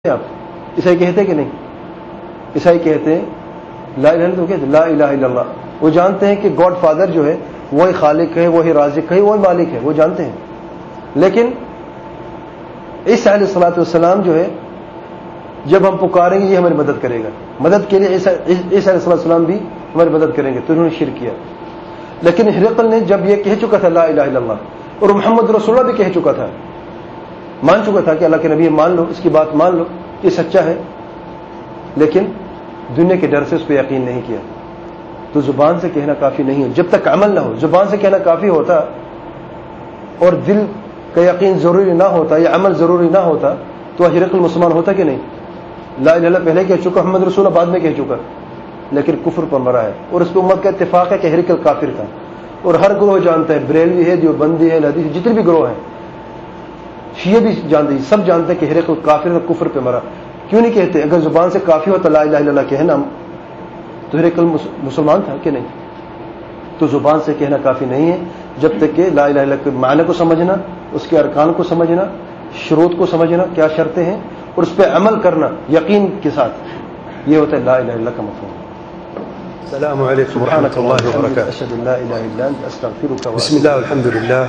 آپ عیسائی کہتے کہ نہیں؟ عیسائی کہتے ہیں لا الہ الا اللہ، کہتے لا الہ الا اللہ۔ وہ جانتے ہیں کہ گاڈ فادر جو ہے وہی خالق ہے، وہی رازق ہے، وہی مالک ہے، وہ جانتے ہیں۔ لیکن عیسیٰ علیہ الصلوۃ والسلام جو ہے جب ہم پکاریں گے یہ ہماری مدد کرے گا، مدد کے لیے عیسیٰ علیہ السلام بھی ہماری مدد کریں گے، تو انہوں نے شرک کیا۔ لیکن ہرقل نے جب یہ کہہ چکا تھا لا الہ الا اللہ، اور محمد رسول اللہ بھی کہہ چکا تھا، مان چکا تھا کہ اللہ کے نبی مان لو، اس کی بات مان لو، یہ سچا ہے، لیکن دنیا کے ڈر سے اس پہ یقین نہیں کیا۔ تو زبان سے کہنا کافی نہیں ہے جب تک عمل نہ ہو۔ زبان سے کہنا کافی ہوتا اور دل کا یقین ضروری نہ ہوتا یا عمل ضروری نہ ہوتا تو ہرقل مسلمان ہوتا کہ نہیں؟ لا الہ الا اللہ پہلے کہہ چکا، محمد رسول اللہ بعد میں کہہ چکا، لیکن کفر پر مرا ہے، اور اس پہ امت کا اتفاق ہے کہ ہرقل کافر تھا۔ اور ہر گروہ جانتا ہے، بریلوی ہے، دیوبندی ہے، حدیث، جتنے بھی گروہ ہیں، شیعہ بھی جانتے ہیں، سب جانتے ہیں کہ ہرقل کافر اور کفر پہ مرا۔ کیوں نہیں کہتے؟ اگر زبان سے کافی ہوتا لا الہ الا اللہ کہنا تو ہرقل مسلمان تھا کہ نہیں؟ تو زبان سے کہنا کافی نہیں ہے جب تک کہ لا الہ الا اللہ کے معنی کو سمجھنا، اس کے ارکان کو سمجھنا، شروط کو سمجھنا، کیا شرطیں ہیں، اور اس پہ عمل کرنا یقین کے ساتھ، یہ ہوتا ہے لا الہ الا اللہ کا مفہوم۔ السلام علیکم ورحمۃ اللہ وبرکاتہ۔ اشهد ان لا اله الا انت استغفرك بسم الله والحمد لله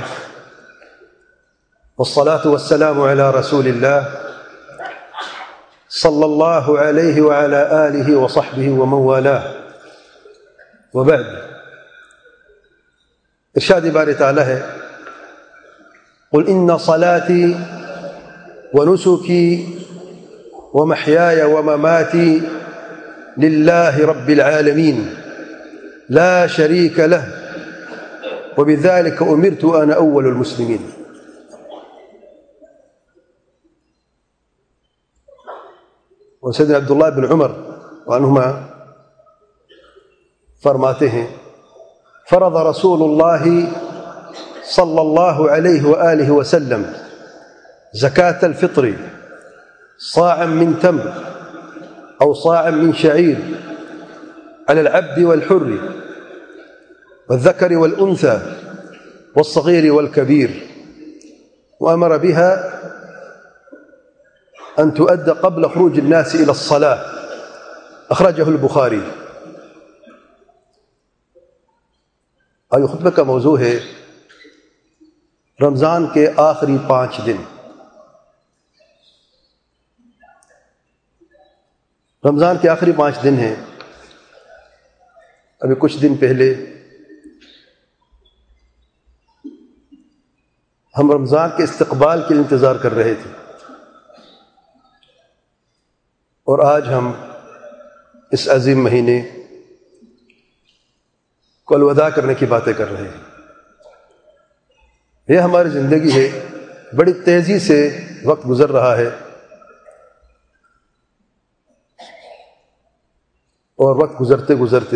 والصلاة والسلام على رسول الله صلى الله عليه وعلى آله وصحبه ومن والاه وبعد۔ ارشاد باری تعالی ہے قل ان صلاتي ونسكي ومحياي ومماتي لله رب العالمين لا شريك له وبذلك أمرت أنا أول المسلمين۔ وسيدنا عبداللہ بن عمر عنہما فرماتے ہیں فرض رسول اللہ صلی اللہ علیہ وآلہ وسلم زکاة الفطر صاعا من تمر أو صاعا من شعير على العبد والحر والذكر والأنثى والصغير والكبير، وأمر بها أن تؤدى قبل خروج الناس إلى الصلاة، أخرجه البخاري۔ آج خطبہ کا موضوع ہے رمضان کے آخری 5 دن۔ رمضان کے آخری 5 دن ہیں۔ ابھی کچھ دن پہلے ہم رمضان کے استقبال کے انتظار کر رہے تھے، اور آج ہم اس عظیم مہینے کو الوداع کرنے کی باتیں کر رہے ہیں۔ یہ ہماری زندگی ہے، بڑی تیزی سے وقت گزر رہا ہے، اور وقت گزرتے گزرتے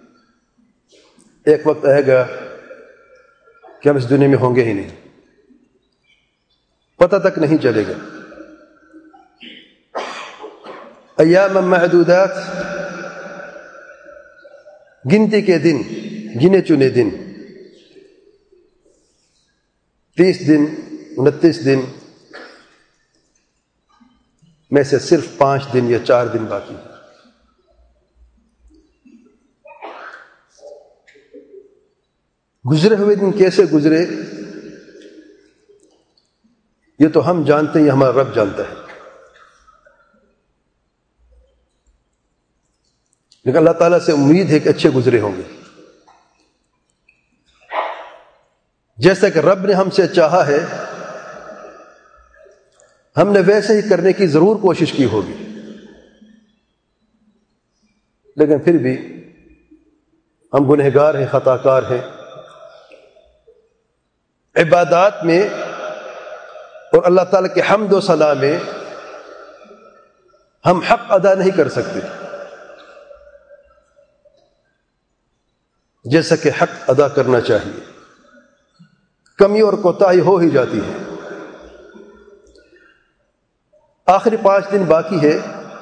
ایک وقت آئے گا کہ ہم اس دنیا میں ہوں گے ہی نہیں، پتہ تک نہیں چلے گا۔ ایام معدودات، گنتی کے دن، گنے چنے دن، 30 دن 29 دن میں سے صرف 5 دن یا 4 دن باقی ہیں۔ گزرے ہوئے دن کیسے گزرے یہ تو ہم جانتے ہیں، یہ ہمارا رب جانتا ہے، لیکن اللہ تعالیٰ سے امید ہے کہ اچھے گزرے ہوں گے، جیسا کہ رب نے ہم سے چاہا ہے ہم نے ویسے ہی کرنے کی ضرور کوشش کی ہوگی، لیکن پھر بھی ہم گنہگار ہیں، خطا کار ہیں۔ عبادات میں اور اللہ تعالیٰ کے حمد و ثنا میں ہم حق ادا نہیں کر سکتے جیسا کہ حق ادا کرنا چاہیے، کمی اور کوتاہی ہو ہی جاتی ہے۔ آخری 5 دن باقی ہے،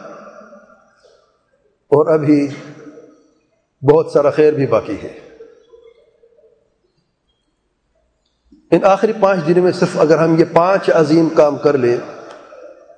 اور ابھی بہت سارا خیر بھی باقی ہے۔ ان آخری 5 دنوں میں صرف اگر ہم یہ 5 عظیم کام کر لیں